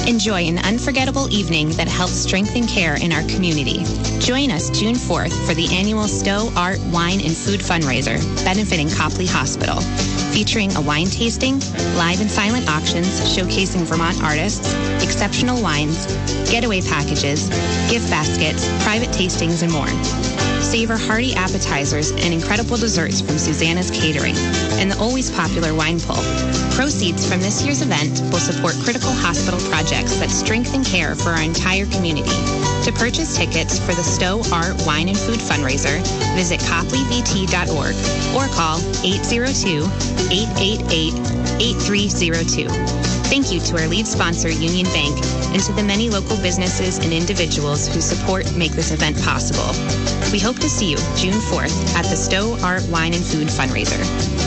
Enjoy an unforgettable evening that helps strengthen care in our community. Join us June 4th for the annual Stowe Art, Wine, and Food fundraiser benefiting Copley Hospital, featuring a wine tasting, live and silent auctions showcasing Vermont artists, exceptional wines, getaway packages, gift baskets, private tastings, and more. Savor hearty appetizers and incredible desserts from Susanna's Catering and the always popular wine pull. Proceeds from this year's event will support critical hospital projects that strengthen care for our entire community. To purchase tickets for the Stowe Art, Wine, and Food fundraiser, visit copleyvt.org or call 802-888-8302. Thank you to our lead sponsor, Union Bank, and to the many local businesses and individuals who support and make this event possible. We hope to see you June 4th at the Stowe Art, Wine, and Food fundraiser.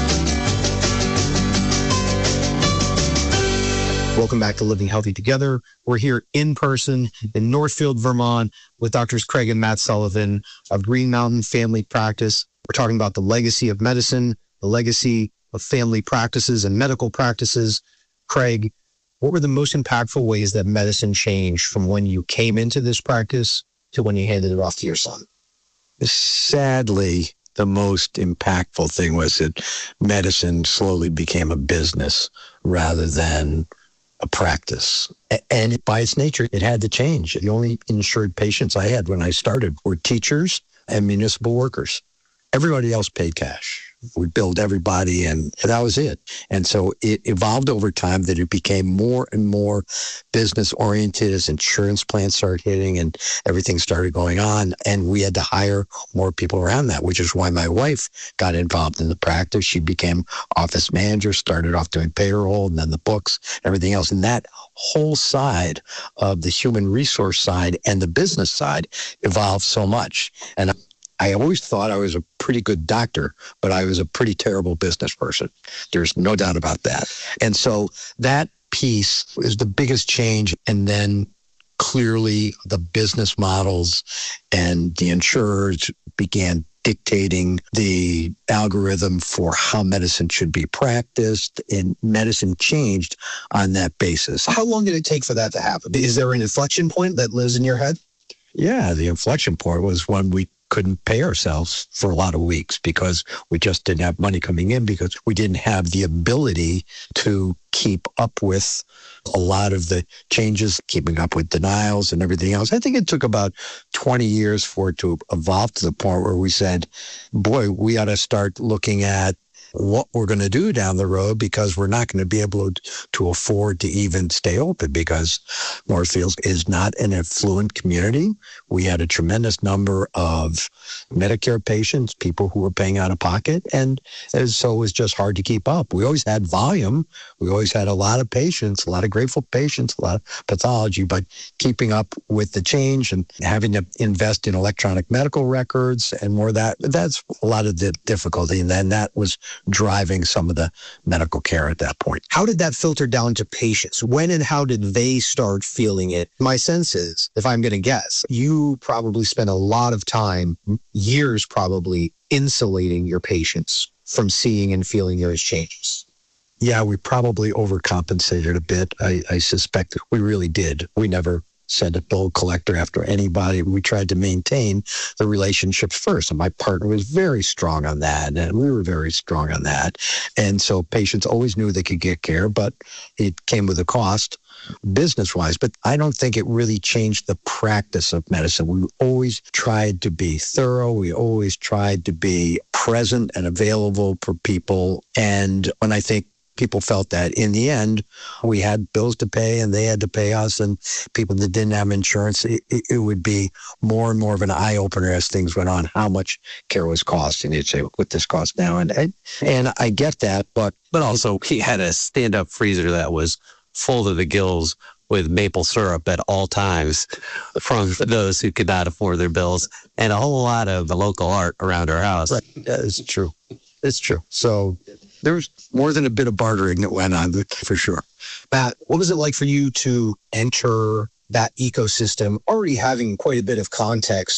Welcome back to Living Healthy Together. We're here in person in Northfield, Vermont with Doctors Craig and Matt Sullivan of Green Mountain Family Practice. We're talking about the legacy of medicine, the legacy of family practices and medical practices. Craig, what were the most impactful ways that medicine changed from when you came into this practice to when you handed it off to your son? Sadly, the most impactful thing was that medicine slowly became a business rather than a practice. And by its nature, it had to change. The only insured patients I had when I started were teachers and municipal workers. Everybody else paid cash. We billed everybody, and that was it. And so it evolved over time that it became more and more business-oriented as insurance plans started hitting and everything started going on. And we had to hire more people around that, which is why my wife got involved in the practice. She became office manager, started off doing payroll, and then the books, everything else. And that whole side of the human resource side and the business side evolved so much. And I always thought I was a pretty good doctor, but I was a pretty terrible business person. There's no doubt about that. And so that piece is the biggest change. And then clearly the business models and the insurers began dictating the algorithm for how medicine should be practiced, and medicine changed on that basis. How long did it take for that to happen? Is there an inflection point that lives in your head? Yeah, the inflection point was when we couldn't pay ourselves for a lot of weeks because we just didn't have money coming in, because we didn't have the ability to keep up with a lot of the changes, keeping up with denials and everything else. I think it took about 20 years for it to evolve to the point where we said, boy, we ought to start looking at what we're going to do down the road, because we're not going to be able to afford to even stay open, because Northfield is not an affluent community. We had a tremendous number of Medicare patients, people who were paying out of pocket, and so it was just hard to keep up. We always had volume. We always had a lot of patients, a lot of grateful patients, a lot of pathology, but keeping up with the change and having to invest in electronic medical records and more of that's a lot of the difficulty. And then that was driving some of the medical care at that point. How did that filter down to patients? When and how did they start feeling it? My sense is, if I'm going to guess, you probably spent a lot of time, years probably, insulating your patients from seeing and feeling those changes. Yeah, we probably overcompensated a bit. I suspect we really did. We never sent a bill collector after anybody. We tried to maintain the relationships first. And my partner was very strong on that. And we were very strong on that. And so patients always knew they could get care, but it came with a cost business-wise. But I don't think it really changed the practice of medicine. We always tried to be thorough. We always tried to be present and available for people. And when I think people felt that in the end, we had bills to pay and they had to pay us, and people that didn't have insurance, it would be more and more of an eye-opener as things went on, how much care was costing. You'd say, what this costs now? And I get that, but also he had a stand-up freezer that was full to the gills with maple syrup at all times from those who could not afford their bills, and a whole lot of the local art around our house. Right. It's true. It's true. So there was more than a bit of bartering that went on, for sure. Matt, what was it like for you to enter that ecosystem, already having quite a bit of context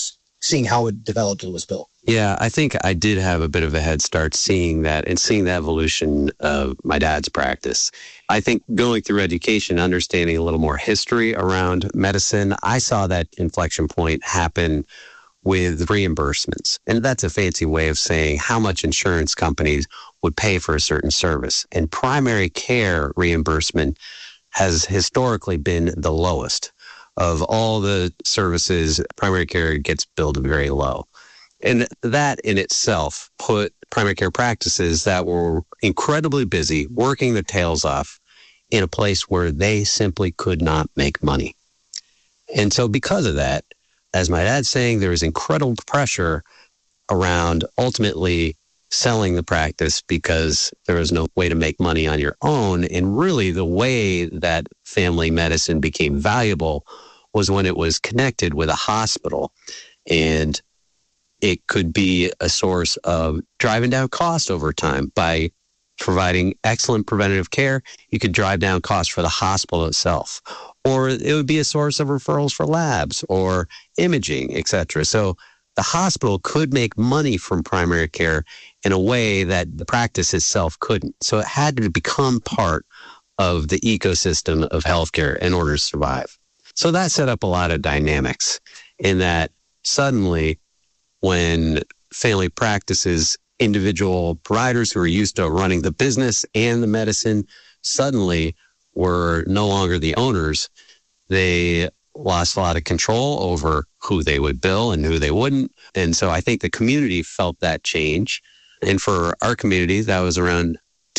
seeing how it developed and was built? Yeah, I think I did have a bit of a head start seeing that and seeing the evolution of my dad's practice. I think going through education, understanding a little more history around medicine, I saw that inflection point happen with reimbursements. And that's a fancy way of saying how much insurance companies would pay for a certain service. And primary care reimbursement has historically been the lowest. Of all the services, primary care gets billed very low. And that in itself put primary care practices that were incredibly busy, working their tails off, in a place where they simply could not make money. And so because of that, as my dad's saying, there was incredible pressure around ultimately selling the practice because there was no way to make money on your own. And really the way that family medicine became valuable was when it was connected with a hospital. And it could be a source of driving down cost over time by providing excellent preventative care. You could drive down costs for the hospital itself, or it would be a source of referrals for labs or imaging, et cetera. So the hospital could make money from primary care in a way that the practice itself couldn't. So it had to become part of the ecosystem of healthcare in order to survive. So that set up a lot of dynamics in that suddenly when family practices, individual providers who are used to running the business and the medicine suddenly were no longer the owners, they lost a lot of control over who they would bill and who they wouldn't. And so I think the community felt that change. And for our community, that was around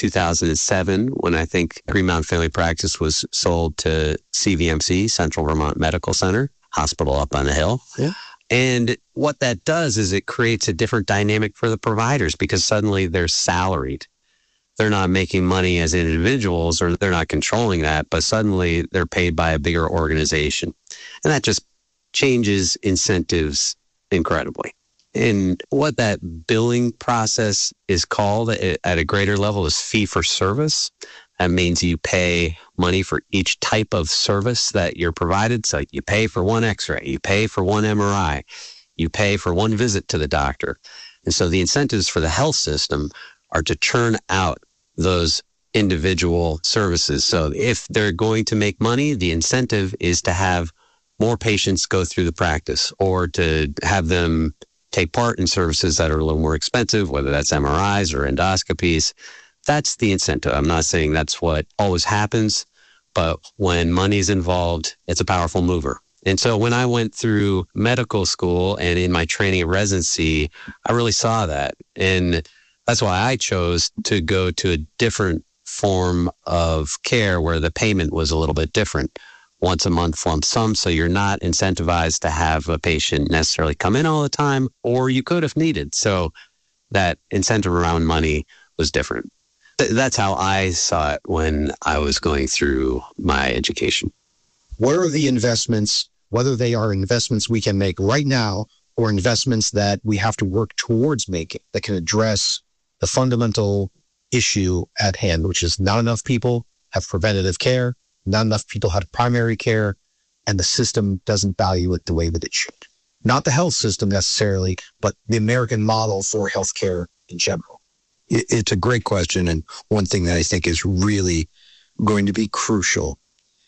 2007 when I think Green Mountain Family Practice was sold to CVMC, Central Vermont Medical Center, hospital up on the hill. Yeah. And what that does is it creates a different dynamic for the providers because suddenly they're salaried. They're not making money as individuals or they're not controlling that, but suddenly they're paid by a bigger organization. And that just changes incentives incredibly. And what that billing process is called at a greater level is fee for service. That means you pay money for each type of service that you're provided. So you pay for one x-ray, you pay for one MRI, you pay for one visit to the doctor. And so the incentives for the health system are to churn out those individual services. So if they're going to make money, the incentive is to have more patients go through the practice or to have them take part in services that are a little more expensive, whether that's MRIs or endoscopies. That's the incentive. I'm not saying that's what always happens, but when money's involved, it's a powerful mover. And so when I went through medical school and in my training and residency, I really saw that. And that's why I chose to go to a different form of care where the payment was a little bit different. Once a month lump sum, so you're not incentivized to have a patient necessarily come in all the time, or you could if needed. So that incentive around money was different. That's how I saw it when I was going through my education. What are the investments, whether they are investments we can make right now or investments that we have to work towards making that can address the fundamental issue at hand, which is not enough people have preventative care, not enough people have primary care, and the system doesn't value it the way that it should. Not the health system necessarily, but the American model for healthcare in general. It's a great question. And one thing that I think is really going to be crucial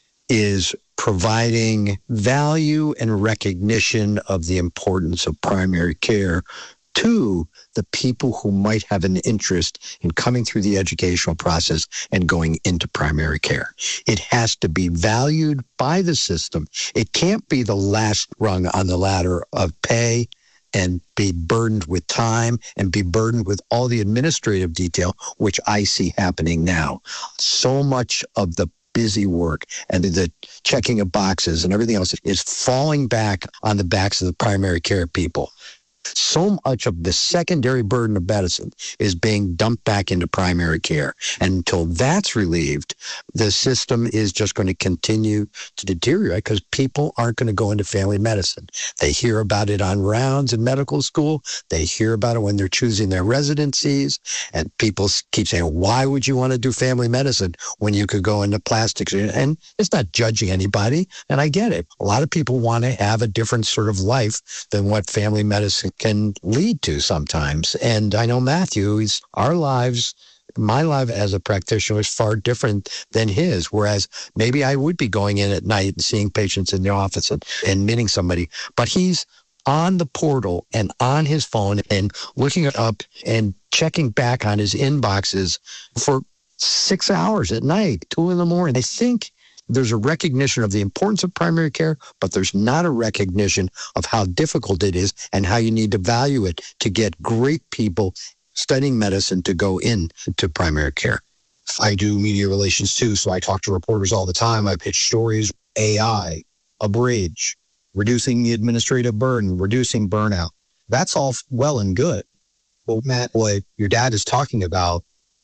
is providing value and recognition of the importance of primary care to the people who might have an interest in coming through the educational process and going into primary care. It has to be valued by the system. It can't be the last rung on the ladder of pay and be burdened with time and be burdened with all the administrative detail, which I see happening now. So much of the busy work and the checking of boxes and everything else is falling back on the backs of the primary care people. So much of the secondary burden of medicine is being dumped back into primary care. And until that's relieved, the system is just going to continue to deteriorate because people aren't going to go into family medicine. They hear about it on rounds in medical school. They hear about it when they're choosing their residencies. And people keep saying, why would you want to do family medicine when you could go into plastics? And it's not judging anybody. And I get it. A lot of people want to have a different sort of life than what family medicine can lead to sometimes. And I know Matthew, our lives, my life as a practitioner is far different than his, whereas maybe I would be going in at night and seeing patients in the office and meeting somebody, but he's on the portal and on his phone and looking up and checking back on his inboxes for 6 hours at night, 2 a.m. I think there's a recognition of the importance of primary care, but there's not a recognition of how difficult it is and how you need to value it to get great people studying medicine to go into primary care. I do media relations too, so I talk to reporters all the time. I pitch stories, AI, a bridge, reducing the administrative burden, reducing burnout. That's all well and good. Well, Matt, what your dad is talking about,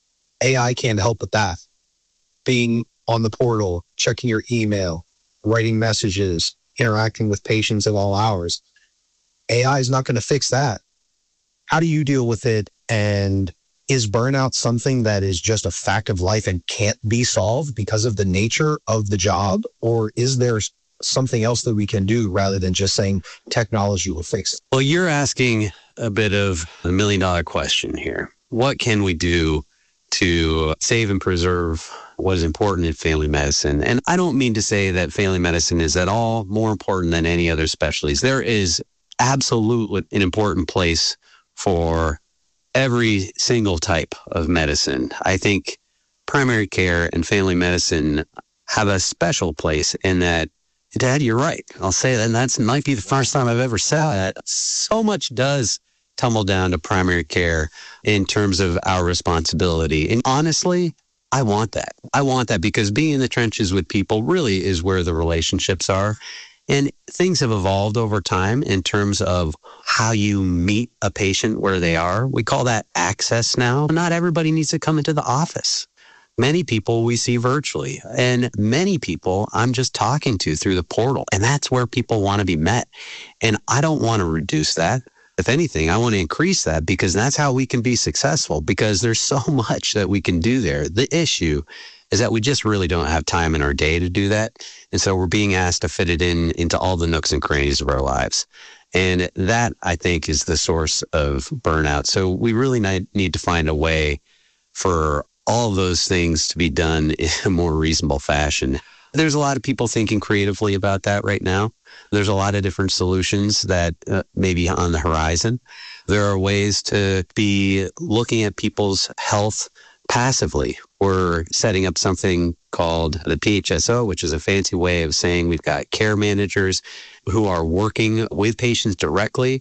AI can't help with that. Being on the portal, checking your email, writing messages, interacting with patients at all hours. AI is not going to fix that. How do you deal with it? And is burnout something that is just a fact of life and can't be solved because of the nature of the job? Or is there something else that we can do rather than just saying technology will fix it? Well, you're asking a bit of a $1 million question here. What can we do to save and preserve what is important in family medicine? And I don't mean to say that family medicine is at all more important than any other specialties. There is absolutely an important place for every single type of medicine. I think primary care and family medicine have a special place in that. Dad, you're right. I'll say that, and that might be the first time I've ever said that. So much does tumble down to primary care in terms of our responsibility. And honestly, I want that. I want that because being in the trenches with people really is where the relationships are. And things have evolved over time in terms of how you meet a patient where they are. We call that access now. Not everybody needs to come into the office. Many people we see virtually, and many people I'm just talking to through the portal. And that's where people want to be met. And I don't want to reduce that. If anything, I want to increase that because that's how we can be successful, because there's so much that we can do there. The issue is that we just really don't have time in our day to do that. And so we're being asked to fit it into all the nooks and crannies of our lives. And that, I think, is the source of burnout. So we really need to find a way for all of those things to be done in a more reasonable fashion. There's a lot of people thinking creatively about that right now. There's a lot of different solutions that may be on the horizon. There are ways to be looking at people's health passively. We're setting up something called the PHSO, which is a fancy way of saying we've got care managers who are working with patients directly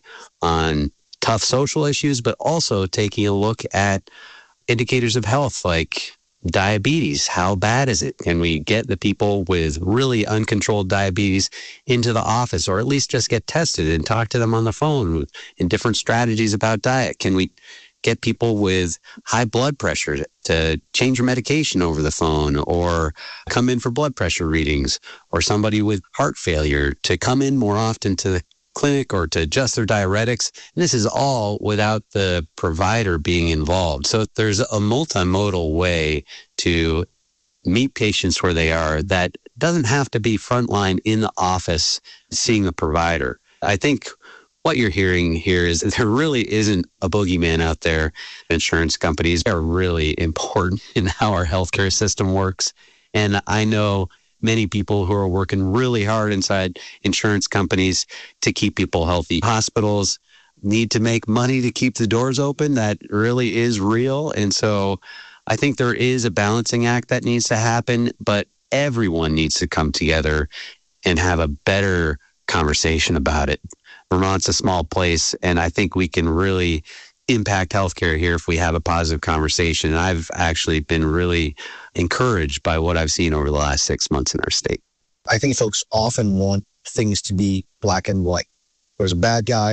on tough social issues, but also taking a look at indicators of health like diabetes. How bad is it? Can we get the people with really uncontrolled diabetes into the office, or at least just get tested and talk to them on the phone in different strategies about diet? Can we get people with high blood pressure to change your medication over the phone, or come in for blood pressure readings, or somebody with heart failure to come in more often to the clinic or to adjust their diuretics? And this is all without the provider being involved. So there's a multimodal way to meet patients where they are that doesn't have to be frontline in the office seeing the provider. I think what you're hearing here is there really isn't a boogeyman out there. Insurance companies are really important in how our healthcare system works. And I know many people who are working really hard inside insurance companies to keep people healthy. Hospitals need to make money to keep the doors open. That really is real. And so I think there is a balancing act that needs to happen, but everyone needs to come together and have a better conversation about it. Vermont's a small place, and I think we can really impact healthcare here if we have a positive conversation. And I've actually been really encouraged by what I've seen over the last 6 months in our state. I think folks often want things to be black and white. There's a bad guy,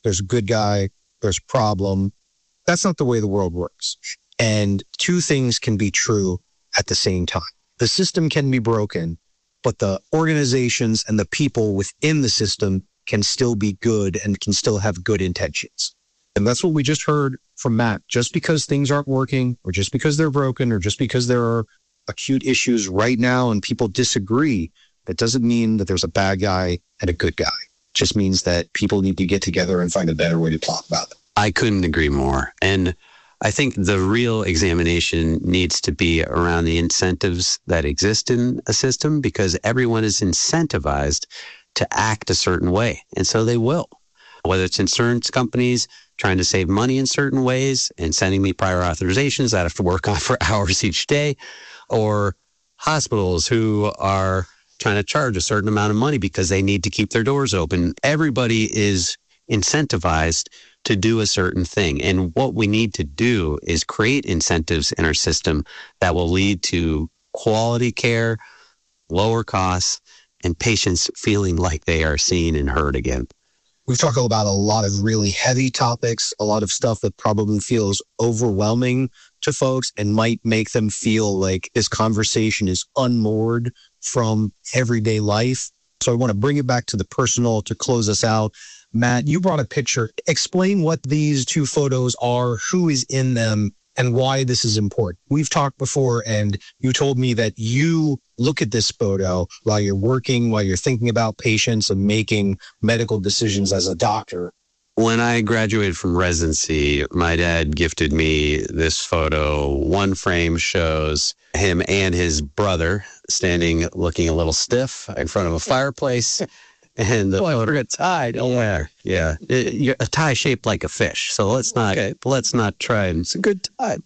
there's a good guy, there's a problem. That's not the way the world works. And two things can be true at the same time. The system can be broken, but the organizations and the people within the system can still be good and can still have good intentions. And that's what we just heard from Matt. Just because things aren't working, or just because they're broken, or just because there are acute issues right now and people disagree, that doesn't mean that there's a bad guy and a good guy. It just means that people need to get together and find a better way to talk about it. I couldn't agree more. And I think the real examination needs to be around the incentives that exist in a system, because everyone is incentivized to act a certain way. And so they will, whether it's insurance companies trying to save money in certain ways and sending me prior authorizations that I have to work on for hours each day, or hospitals who are trying to charge a certain amount of money because they need to keep their doors open. Everybody is incentivized to do a certain thing. And what we need to do is create incentives in our system that will lead to quality care, lower costs, and patients feeling like they are seen and heard again. We've talked about a lot of really heavy topics, a lot of stuff that probably feels overwhelming to folks and might make them feel like this conversation is unmoored from everyday life. So I want to bring it back to the personal to close us out. Matt, you brought a picture. Explain what these two photos are, who is in them, and why this is important. We've talked before, and you told me that you look at this photo while you're working, while you're thinking about patients and making medical decisions as a doctor. When I graduated from residency, my dad gifted me this photo. One frame shows him and his brother standing looking a little stiff in front of a fireplace. And the photo tied. Yeah. A tie shaped like a fish. So let's not try. And it's a good tie.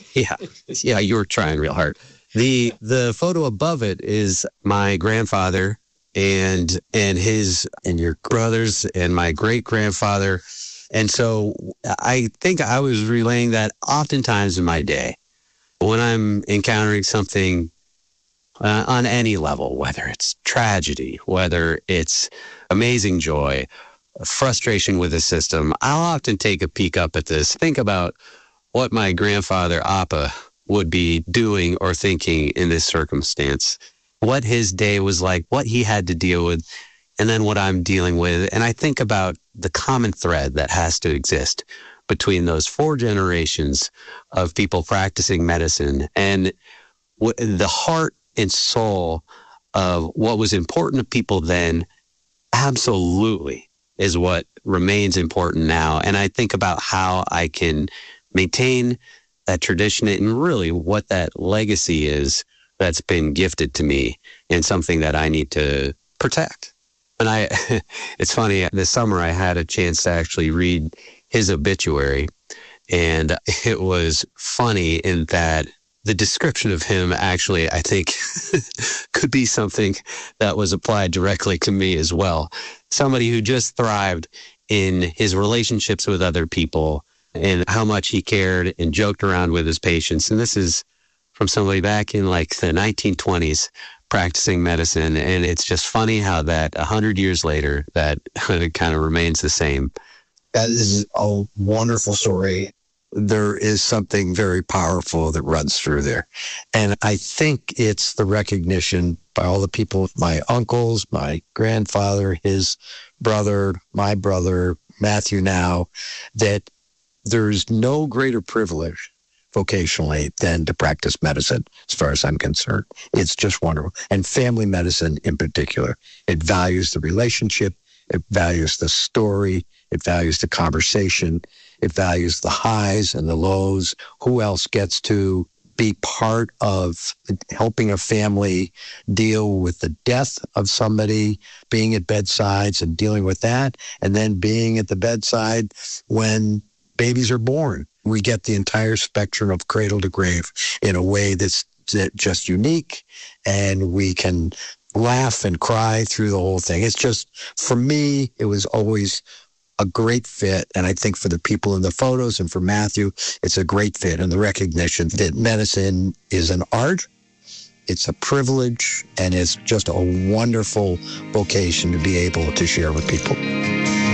Yeah. You were trying real hard. The photo above it is my grandfather and your brothers and my great grandfather. And so I think I was relaying that oftentimes in my day when I'm encountering something on any level, whether it's tragedy, whether it's amazing joy, frustration with the system, I'll often take a peek up at this, think about what my grandfather, Appa, would be doing or thinking in this circumstance, what his day was like, what he had to deal with, and then what I'm dealing with. And I think about the common thread that has to exist between those 4 generations of people practicing medicine and the heart and soul of what was important to people then absolutely is what remains important now. And I think about how I can maintain that tradition and really what that legacy is that's been gifted to me and something that I need to protect. And it's funny, this summer I had a chance to actually read his obituary, and it was funny in that the description of him actually, I think, could be something that was applied directly to me as well. Somebody who just thrived in his relationships with other people and how much he cared and joked around with his patients. And this is from somebody back in like the 1920s practicing medicine. And it's just funny how that 100 years later, that kind of remains the same. That is a wonderful story. There is something very powerful that runs through there. And I think it's the recognition by all the people, my uncles, my grandfather, his brother, my brother, Matthew now, that there's no greater privilege vocationally than to practice medicine, as far as I'm concerned. It's just wonderful. And family medicine in particular. It values the relationship. It values the story. It values the conversation. It values the highs and the lows. Who else gets to be part of helping a family deal with the death of somebody, being at bedsides and dealing with that, and then being at the bedside when babies are born. We get the entire spectrum of cradle to grave in a way that's just unique, and we can laugh and cry through the whole thing. It's just, for me, it was always a great fit. And I think for the people in the photos and for Matthew, it's a great fit. And the recognition that medicine is an art, it's a privilege, and it's just a wonderful vocation to be able to share with people.